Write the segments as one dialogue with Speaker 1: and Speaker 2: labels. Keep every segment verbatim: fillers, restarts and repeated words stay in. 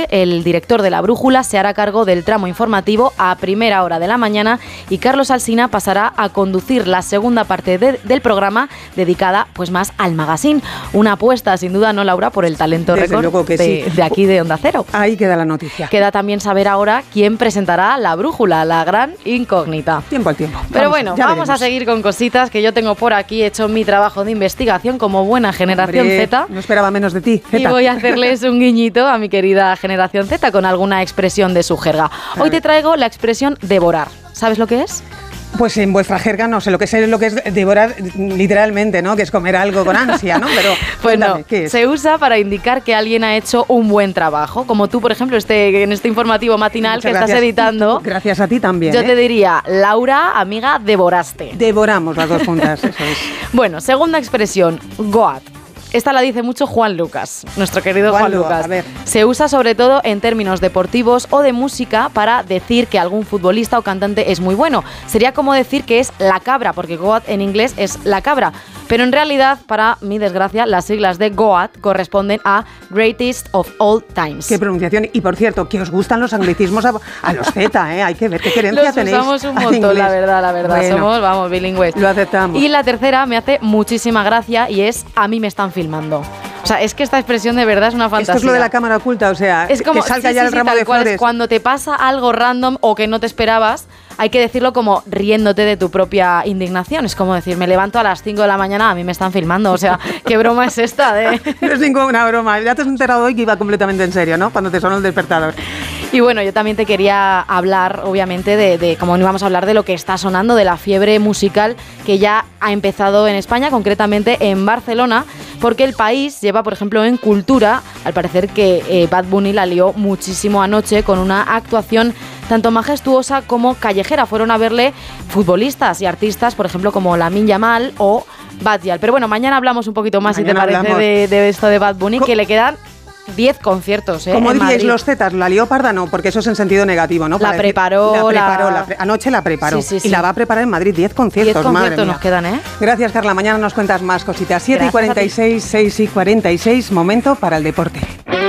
Speaker 1: el director de La Brújula, se hará cargo del tramo informativo a primera hora de la mañana y Carlos Alsina pasará a conducir la segunda parte de, del programa dedicada pues más al magazine. Una apuesta, sin duda, ¿no, Laura?, por el talento récord de,
Speaker 2: sí.
Speaker 1: de aquí de Onda Cero.
Speaker 2: Ahí queda la noticia.
Speaker 1: Queda también saber ahora quién presentará La Brújula, la gran incógnita.
Speaker 2: Tiempo al tiempo.
Speaker 1: Pero
Speaker 2: vamos,
Speaker 1: bueno, vamos veremos. a seguir con cositas que yo tengo por aquí. He hecho mi trabajo de investigación como buena generación
Speaker 2: Hombre,
Speaker 1: Z.
Speaker 2: No esperaba menos de ti, Z.
Speaker 1: Y voy a hacerles un guiñito a mi querida generación Z con alguna expresión de su jerga. Hoy te traigo la expresión devorar. ¿Sabes lo que es?
Speaker 2: Pues en vuestra jerga no sé lo que sé, lo que es devorar literalmente, ¿no? Que es comer algo con ansia, ¿no? Pero
Speaker 1: pues
Speaker 2: cuéntame,
Speaker 1: no,
Speaker 2: ¿qué es?
Speaker 1: Se usa para indicar que alguien ha hecho un buen trabajo, como tú, por ejemplo, este, en este informativo matinal
Speaker 2: Muchas
Speaker 1: que
Speaker 2: gracias.
Speaker 1: estás editando.
Speaker 2: Gracias a ti también.
Speaker 1: Yo
Speaker 2: ¿eh?
Speaker 1: te diría, Laura, amiga, devoraste.
Speaker 2: Devoramos las dos juntas, eso es.
Speaker 1: Bueno, segunda expresión, goat. Esta la dice mucho Juan Lucas, nuestro querido Juan, Juan Lucas.
Speaker 2: A ver.
Speaker 1: Se usa sobre todo en términos deportivos o de música para decir que algún futbolista o cantante es muy bueno. Sería como decir que es la cabra, porque goat en inglés es la cabra. Pero en realidad, para mi desgracia, las siglas de goat corresponden a Greatest of All Times.
Speaker 2: Qué pronunciación. Y por cierto, que os gustan los anglicismos a, a los Z, ¿eh? Hay que ver qué querencia
Speaker 1: los
Speaker 2: tenéis.
Speaker 1: Los usamos un montón, la verdad, la verdad. Bueno, somos, vamos, bilingües.
Speaker 2: Lo aceptamos.
Speaker 1: Y la tercera me hace muchísima gracia y es a mí me están filmando. O sea, es que esta expresión de verdad es una fantasía.
Speaker 2: Esto es lo de la cámara oculta, o sea,
Speaker 1: es como,
Speaker 2: que salga
Speaker 1: sí,
Speaker 2: ya
Speaker 1: sí,
Speaker 2: el
Speaker 1: sí,
Speaker 2: ramo
Speaker 1: tal
Speaker 2: de
Speaker 1: cual,
Speaker 2: flores.
Speaker 1: Es cuando te pasa algo random o que no te esperabas, hay que decirlo como riéndote de tu propia indignación. Es como decir, me levanto a las cinco de la mañana, a mí me están filmando. O sea, ¿qué broma es esta? De...
Speaker 2: No es ninguna broma. Ya te has enterado hoy que iba completamente en serio, ¿no? Cuando te sonó el despertador.
Speaker 1: Y bueno, yo también te quería hablar, obviamente, de, de como no íbamos a hablar de lo que está sonando, de la fiebre musical que ya ha empezado en España, concretamente en Barcelona, porque el país lleva, por ejemplo, en cultura, al parecer que eh, Bad Bunny la lió muchísimo anoche con una actuación tanto majestuosa como callejera. Fueron a verle futbolistas y artistas, por ejemplo, como Lamine Yamal o Baddial. Pero bueno, mañana hablamos un poquito más, mañana si te parece, de, de esto de Bad Bunny, que le quedan diez conciertos, ¿eh?
Speaker 2: Como diríais
Speaker 1: Madrid.
Speaker 2: Los Zetas, la lió parda no, porque eso es en sentido negativo, ¿no?
Speaker 1: La
Speaker 2: Para
Speaker 1: preparó.
Speaker 2: Decir, la preparó,
Speaker 1: la...
Speaker 2: la pre anoche la preparó.
Speaker 1: Sí, sí, sí.
Speaker 2: Y la va a preparar en Madrid, diez conciertos,
Speaker 1: diez conciertos
Speaker 2: madre mía.
Speaker 1: nos quedan, ¿eh?
Speaker 2: Gracias, Carla. Mañana nos cuentas más cositas. siete y cuarenta y seis, seis y cuarenta y seis, momento para el deporte.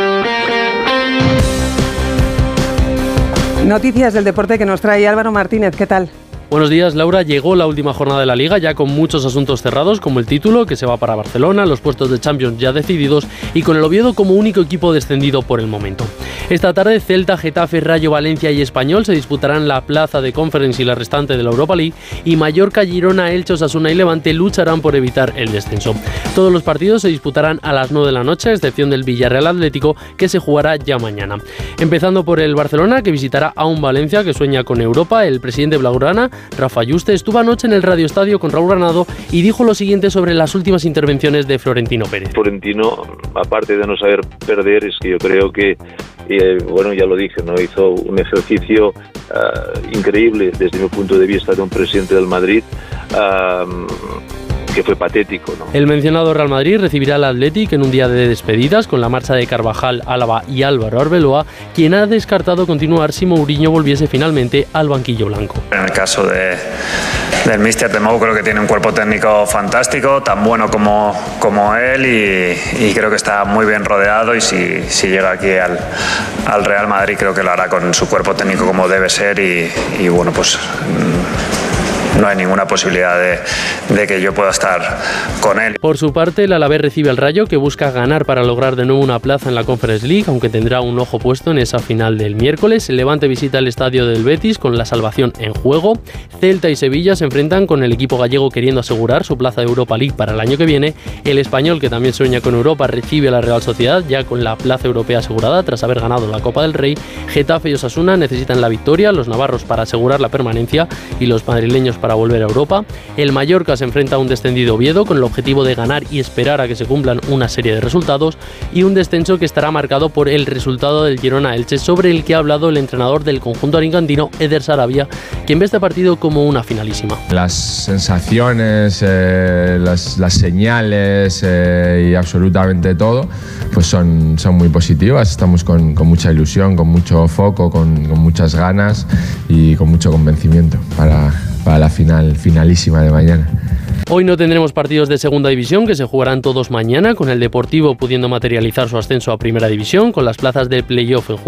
Speaker 2: Noticias del deporte que nos trae Álvaro Martínez. ¿Qué tal?
Speaker 3: Buenos días, Laura. Llegó la última jornada de la Liga ya con muchos asuntos cerrados, como el título, que se va para Barcelona, los puestos de Champions ya decididos y con el Oviedo como único equipo descendido por el momento. Esta tarde, Celta, Getafe, Rayo, Valencia y Español se disputarán la plaza de Conference y la restante de la Europa League, y Mallorca, Girona, Elche, Osasuna y Levante lucharán por evitar el descenso. Todos los partidos se disputarán a las nueve de la noche, a excepción del Villarreal Atlético, que se jugará ya mañana. Empezando por el Barcelona, que visitará a un Valencia que sueña con Europa. El presidente blaugrana, Rafa Yuste, estuvo anoche en el Radio Estadio con Raúl Granado y dijo lo siguiente sobre las últimas intervenciones de Florentino Pérez.
Speaker 4: Florentino, aparte de no saber perder, es que yo creo que, eh, bueno, ya lo dije, ¿no? Hizo un ejercicio uh, increíble desde mi punto de vista de un presidente del Madrid, uh, que fue patético, ¿no?
Speaker 3: El mencionado Real Madrid recibirá al Athletic en un día de despedidas con la marcha de Carvajal, Álava y Álvaro Arbeloa, quien ha descartado continuar si Mourinho volviese finalmente al banquillo blanco.
Speaker 5: En el caso de, del míster de Mou, creo que tiene un cuerpo técnico fantástico, tan bueno como, como él, y, y creo que está muy bien rodeado, y si, si llega aquí al, al Real Madrid creo que lo hará con su cuerpo técnico como debe ser, y, y bueno, pues no hay ninguna posibilidad de, de que yo pueda estar con él.
Speaker 3: Por su parte, el Alavés recibe al Rayo, que busca ganar para lograr de nuevo una plaza en la Conference League, aunque tendrá un ojo puesto en esa final del miércoles. El Levante visita el estadio del Betis con la salvación en juego. Celta y Sevilla se enfrentan con el equipo gallego queriendo asegurar su plaza de Europa League para el año que viene. El Español, que también sueña con Europa, recibe a la Real Sociedad ya con la plaza europea asegurada tras haber ganado la Copa del Rey. Getafe y Osasuna necesitan la victoria, los navarros para asegurar la permanencia y los madrileños para volver a Europa. El Mallorca se enfrenta a un descendido Oviedo con el objetivo de ganar y esperar a que se cumplan una serie de resultados, y un descenso que estará marcado por el resultado del Girona Elche, sobre el que ha hablado el entrenador del conjunto alicantino, Eder Sarabia, quien ve este partido como una finalísima.
Speaker 6: Las sensaciones, eh, las, las señales eh, y absolutamente todo pues son, son muy positivas. Estamos con, con mucha ilusión, con mucho foco, con, con muchas ganas y con mucho convencimiento para, para la final, finalísima de mañana.
Speaker 3: Hoy no tendremos partidos de segunda división, que se jugarán todos mañana, con el Deportivo pudiendo materializar su ascenso a primera división, con las plazas del playoff en